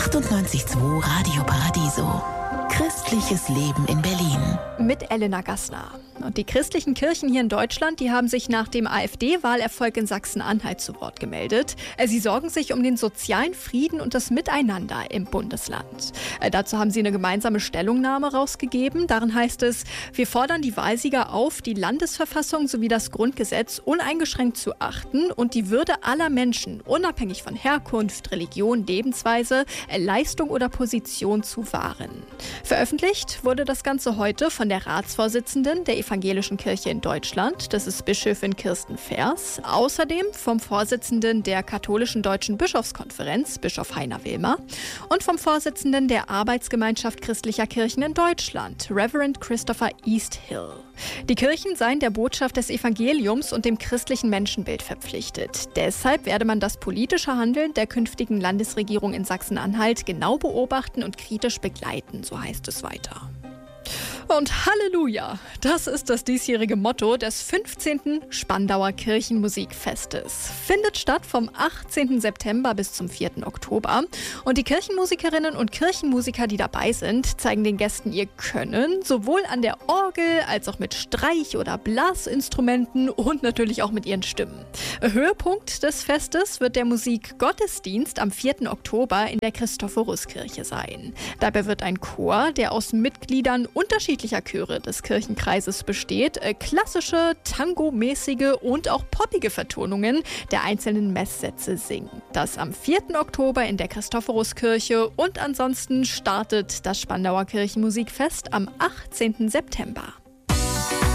98.2 Radio Paradiso. Christliches Leben in Berlin. Mit Elena Gassner. Und die christlichen Kirchen hier in Deutschland, die haben sich nach dem AfD-Wahlerfolg in Sachsen-Anhalt zu Wort gemeldet. Sie sorgen sich um den sozialen Frieden und das Miteinander im Bundesland. Dazu haben sie eine gemeinsame Stellungnahme rausgegeben. Darin heißt es, wir fordern die Wahlsieger auf, die Landesverfassung sowie das Grundgesetz uneingeschränkt zu achten und die Würde aller Menschen, unabhängig von Herkunft, Religion, Lebensweise, Leistung oder Position zu wahren. Veröffentlicht wurde das Ganze heute von der Ratsvorsitzenden der Evangelischen Kirche in Deutschland, das ist Bischöfin Kirsten Fers, außerdem vom Vorsitzenden der Katholischen Deutschen Bischofskonferenz, Bischof Heiner Wilmer, und vom Vorsitzenden der Arbeitsgemeinschaft christlicher Kirchen in Deutschland, Reverend Christopher Easthill. Die Kirchen seien der Botschaft des Evangeliums und dem christlichen Menschenbild verpflichtet. Deshalb werde man das politische Handeln der künftigen Landesregierung in Sachsen-Anhalt genau beobachten und kritisch begleiten, so heißt es weiter. Und Halleluja, das ist das diesjährige Motto des 15. Spandauer Kirchenmusikfestes. Findet statt vom 18. September bis zum 4. Oktober. Und die Kirchenmusikerinnen und Kirchenmusiker, die dabei sind, zeigen den Gästen ihr Können, sowohl an der Orgel als auch mit Streich- oder Blasinstrumenten und natürlich auch mit ihren Stimmen. Höhepunkt des Festes wird der Musikgottesdienst am 4. Oktober in der Christophoruskirche sein. Dabei wird ein Chor, der aus Mitgliedern unterschiedlicher Chöre des Kirchenkreises besteht, klassische, tangomäßige und auch poppige Vertonungen der einzelnen Messsätze singen. Das am 4. Oktober in der Christophoruskirche und ansonsten startet das Spandauer Kirchenmusikfest am 18. September.